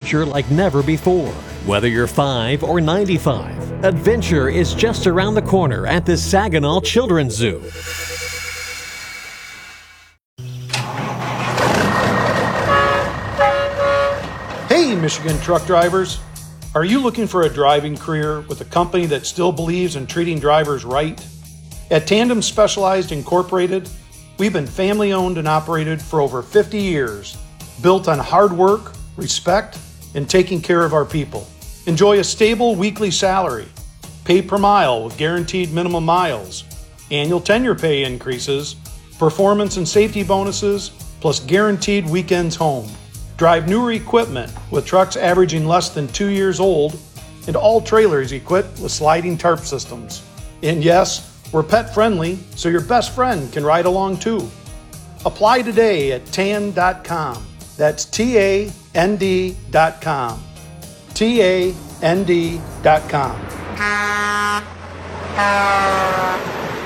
adventure like never before. Whether you're 5 or 95, adventure is just around the corner at the Saginaw Children's Zoo. Hey, Michigan truck drivers. Are you looking for a driving career with a company that still believes in treating drivers right? At Tandem Specialized Incorporated, we've been family-owned and operated for over 50 years, built on hard work, respect, and taking care of our people. Enjoy a stable weekly salary, pay per mile with guaranteed minimum miles, annual tenure pay increases, performance and safety bonuses, plus guaranteed weekends home. Drive newer equipment with trucks averaging less than 2 years old, and all trailers equipped with sliding tarp systems. And yes, we're pet friendly, so your best friend can ride along too. Apply today at TAND.com. That's TAND.com. TAND.com.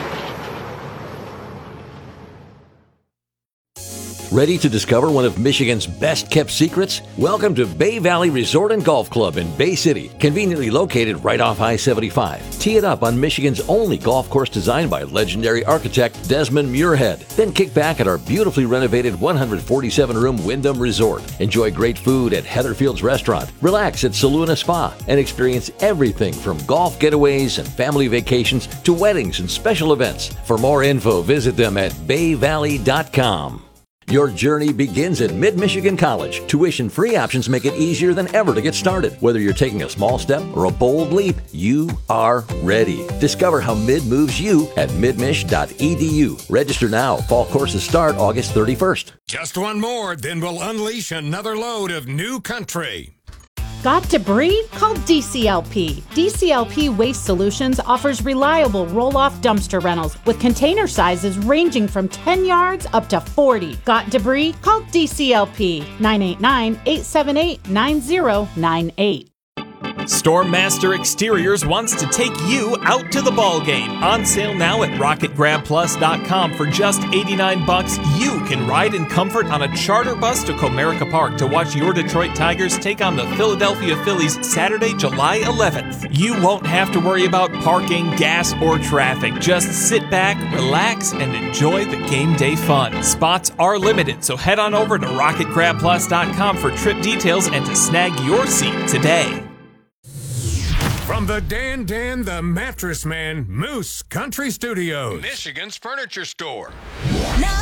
Ready to discover one of Michigan's best-kept secrets? Welcome to Bay Valley Resort and Golf Club in Bay City, conveniently located right off I-75. Tee it up on Michigan's only golf course designed by legendary architect Desmond Muirhead. Then kick back at our beautifully renovated 147-room Wyndham Resort. Enjoy great food at Heatherfield's Restaurant, relax at Saluna Spa, and experience everything from golf getaways and family vacations to weddings and special events. For more info, visit them at bayvalley.com. Your journey begins at Mid-Michigan College. Tuition-free options make it easier than ever to get started. Whether you're taking a small step or a bold leap, you are ready. Discover how Mid moves you at midmich.edu. Register now. Fall courses start August 31st. Just one more, then we'll unleash another load of new country. Got debris? Call DCLP. DCLP Waste Solutions offers reliable roll-off dumpster rentals with container sizes ranging from 10 yards up to 40. Got debris? Call DCLP 989-878-9098. Stormmaster Exteriors wants to take you out to the ball game. On sale now at RocketGrabPlus.com for just $89. You can ride in comfort on a charter bus to Comerica Park to watch your Detroit Tigers take on the Philadelphia Phillies Saturday, July 11th. You won't have to worry about parking, gas, or traffic. Just sit back, relax, and enjoy the game day fun. Spots are limited, so head on over to RocketGrabPlus.com for trip details and to snag your seat today. From the Dan the Mattress Man Moose Country Studios, Michigan's furniture store. Now